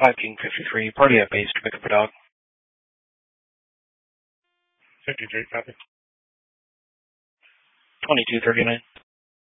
5 King 53, party at base to pick up a dog. 53, copy. 2239.